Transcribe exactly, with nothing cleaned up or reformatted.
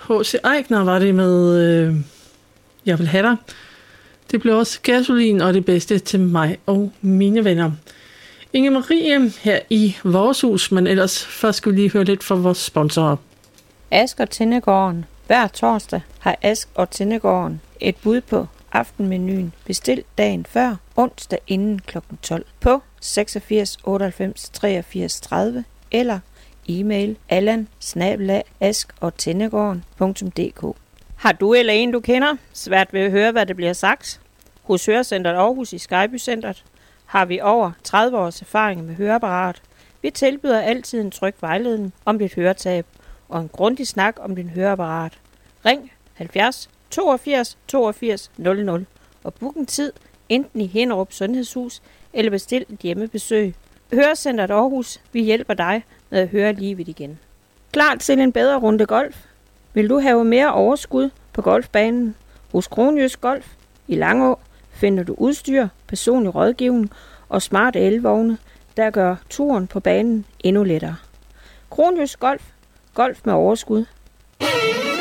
H C. Eichner var det med øh, Jeg vil have dig. Det blev også gasolin og det bedste til mig og mine venner. Inge Marie her i vores hus, men ellers først skal vi lige høre lidt fra vores sponsorer. Ask og Tindegården. Hver torsdag har Ask og Tindegården et bud på aftenmenuen. Bestil dagen før, onsdag inden klokken tolv på seksogfirs otteoghalvfems treogfirs tredive eller e-mail allan snabel-a ask og tindegården punktum d k. Har du eller en, du kender, svært ved at høre, hvad det bliver sagt? Hos Hørecentret Aarhus i Skyby Centret har vi over tredive års erfaring med høreapparat. Vi tilbyder altid en tryg vejledning om dit høretab og en grundig snak om din høreapparat. Ring halvfjerds toogfirs toogfirs nul nul og book en tid enten i Hinderup Sundhedshus eller bestil et hjemmebesøg. Hørecentret Aarhus, vi hjælper dig med at høre livet igen. Klar til en bedre runde golf? Vil du have mere overskud på golfbanen? Hos Kronjysk Golf i Langå finder du udstyr, personlig rådgivning og smarte elvogne, der gør turen på banen endnu lettere. Kronjysk Golf. Golf med overskud.